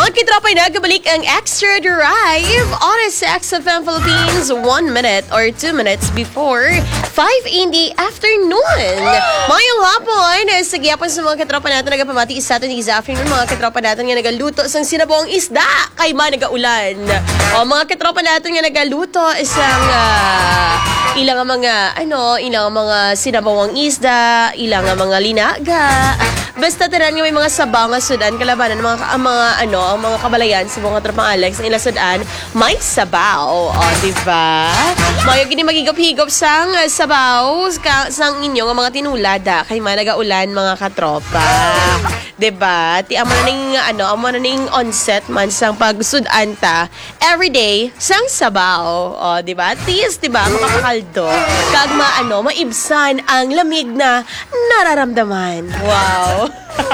Mga kitropa, nagabalik ang Extra Drive. Oras sa XFM Philippines, 1 minute or 2 minutes before 5 in the afternoon. Mayong hapon, sa giyapon sa mga kitropa natin, nagapamati sa atin this afternoon. Mga kitropa natin nga nagaluto sang sinabong isda kay nagaulan. O mga kitropa natin nga nagaluto isang ilang mga sinabawang isda, ilang mga linaga. Basta tanan nga may mga sabaw nga sudan kalabanan ang mga kabalayan sa mga tropang Alex ang ilang sudan may sabaw. O diba? Mayo gini magigop-higop sang sabaw sang inyo nga mga tinulada kay nagaulan mga katropa. Diba? Ti amo na ning onset man sang pagsudan ta everyday sang sabaw. O diba? Tis diba makapakaldo kag maibsan ang lamig na nararamdaman. Wow.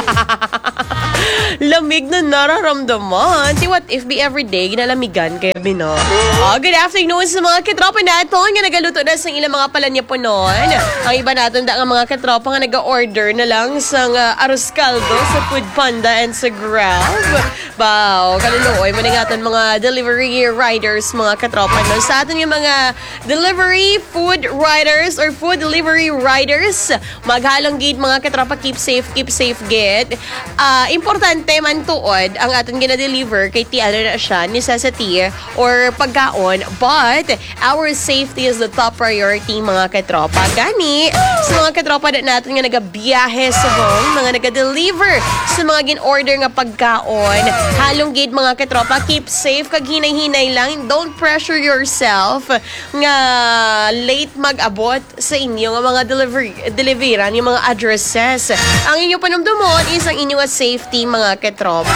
Lamig na nararamdaman. What if be everyday ginalamigan kaya bino? Good afternoon sa mga kitropa natin nga nagaluto na sa ilang mga palanya po noon. Ang iba natin ang mga kitropa nga nag-order na lang sa arroz caldo sa Food Panda and sa Grab. Wow, kaluluoy maningatan mga delivery riders mga kitropa no. Sa atin yung mga delivery food riders or food delivery riders, maghalong gate mga kitropa, keep safe gate. Importante man tuod ang aton gina-deliver kay na siya, necessity or pagkaon, but our safety is the top priority mga katropa. Gani, sa mga katropa natin nga nagabiyahe sa home, mga naga-deliver sa mga gin-order nga pagkaon, halong gate mga katropa, keep safe, kag hinay-hinay lang, don't pressure yourself nga late mag-abot sa inyo nga mga deliveran, yung mga addresses. Ang inyo panumdumon is ang inyong safety mga katropa.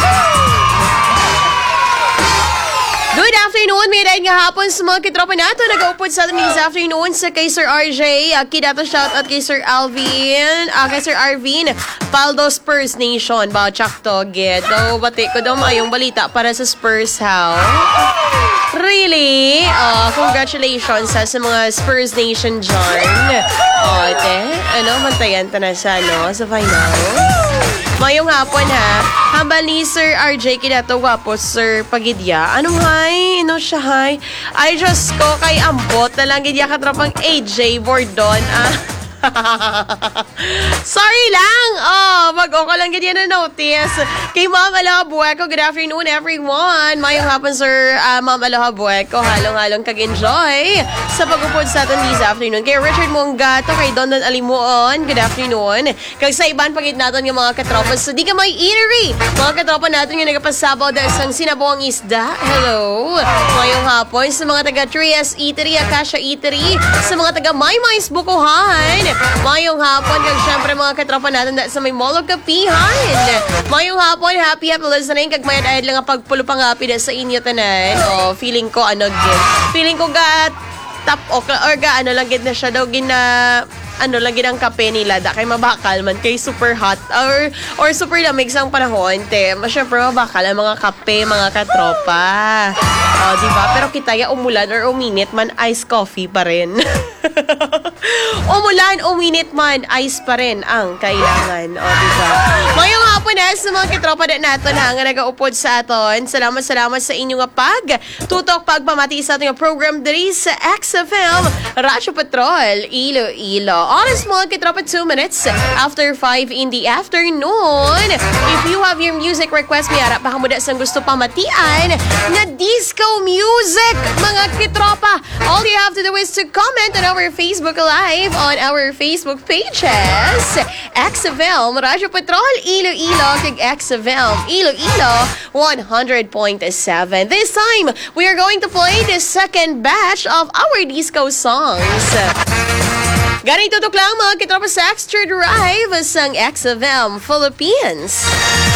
Good afternoon, may rin nga hapon sa mga kitropa nato. Nag-upod sa atin this afternoon sa kay Sir RJ. Kidato shout out kay Sir Arvin. Paldos Spurs Nation. Bawachak to, get. Bati ko daw mayong balita para sa Spurs house. Really? Congratulations sa mga Spurs Nation dyan. Mantayan ta na sa final. Mayong hapon ha. Hambal ni Sir RJ kidato wapo Sir Pagidya. Anong hay? Siya hay? Ay just ko kay ambot na lang gidya katropang AJ Bordon. Sorry lang. Mag-okay lang ganyan na notice. Kay Ma'am Aloha Bueko, good afternoon everyone. Mayong hapon Sir Ma'am Aloha Bueko. Halong-halong kag-enjoy sa pag-upod sa atin this afternoon. Kay Richard Mongato, kay Don Alimuon, good afternoon. Kag sa iban pagit natin yung mga katropas. So di ka may eatery. Mga katropa natin yung nagapasabaw dahil sang sinabawang isda. Hello. Mayong hapon sa mga taga 3S Eatery, Akasha Eatery, sa mga taga Maymay's Bukuhan. Mayong hapon, kag syempre mga katropa natin sa may Mall of Kapihan. Mayong hapon, happy listening, kag mayad ayad lang ang pagpulupang happy sa inyo tanan. Feeling ko feeling ko tap or lang gid na siya daw lang gid ang kape nila da kay mabakal man kay super hot or super lamig sang panahon syempre mabakal ang mga kape mga katropa. Diba? Pero kitaya umulan or uminit man, iced coffee pa rin. Umulan, uminit man, ice pa rin ang kailangan. Diba? Mayong hapon sa mga kitropa natin nga nagaupod sa aton. Salamat sa inyong tutok pagpamati sa ating program diri sa XFM Radyo Patrol Iloilo. Oras mga kitropa, 2 minutes after 5 in the afternoon. If you have your music request, may arap baka mo sang gusto pamatian na disco music, mga kitropa. All you have to do is to comment on our Facebook Live on our Facebook pages. XFM Radyo Patrol Iloilo kag XFM Iloilo 100.7. This time, we are going to play the second batch of our disco songs. Ganito tutok lang mga kitropa sa Extra Drive sang XFM Philippines.